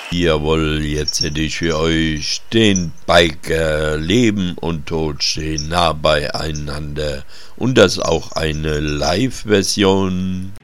Jawohl, jetzt hätte ich für euch den Biker Leben und Tod stehen nah beieinander. Und das auch eine Live-Version.